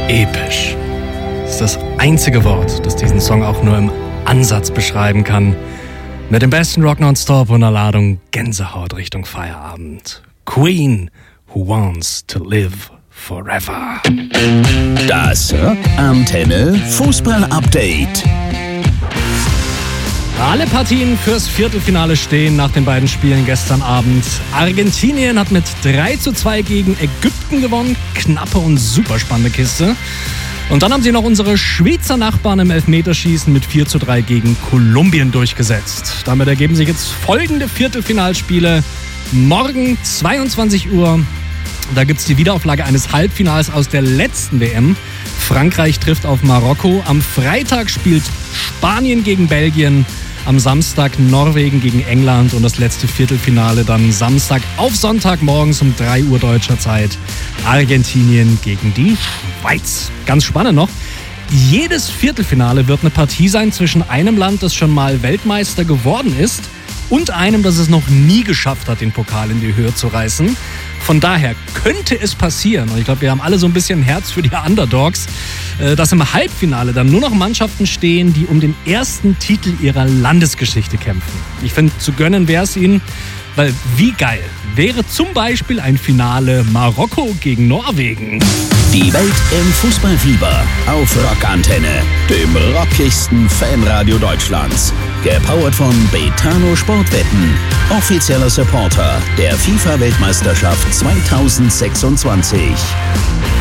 Episch. Das ist das einzige Wort, das diesen Song auch nur im Ansatz beschreiben kann. Mit dem besten Rock nonstop und einer Ladung Gänsehaut Richtung Feierabend. Queen, Who Wants to Live Forever. Das Rockantenne Fußball-Update. Alle Partien fürs Viertelfinale stehen nach den beiden Spielen gestern Abend. Argentinien hat mit 3:2 gegen Ägypten gewonnen. Knappe und super spannende Kiste. Und dann haben sie noch unsere Schweizer Nachbarn im Elfmeterschießen mit 4:3 gegen Kolumbien durchgesetzt. Damit ergeben sich jetzt folgende Viertelfinalspiele. Morgen 22 Uhr. Da gibt es die Wiederauflage eines Halbfinals aus der letzten WM. Frankreich trifft auf Marokko. Am Freitag spielt Spanien gegen Belgien. Am Samstag Norwegen gegen England und das letzte Viertelfinale dann Samstag auf Sonntag morgens um 3 Uhr deutscher Zeit. Argentinien gegen die Schweiz. Ganz spannend noch. Jedes Viertelfinale wird eine Partie sein zwischen einem Land, das schon mal Weltmeister geworden ist, und einem, das es noch nie geschafft hat, den Pokal in die Höhe zu reißen. Von daher könnte es passieren, und ich glaube, wir haben alle so ein bisschen ein Herz für die Underdogs, dass im Halbfinale dann nur noch Mannschaften stehen, die um den ersten Titel ihrer Landesgeschichte kämpfen. Ich finde, zu gönnen wäre es ihnen, weil wie geil wäre zum Beispiel ein Finale Marokko gegen Norwegen. Die Welt im Fußballfieber auf Rockantenne, dem rockigsten Fanradio Deutschlands. Gepowert von Betano Sportwetten, offizieller Supporter der FIFA-Weltmeisterschaft 2026.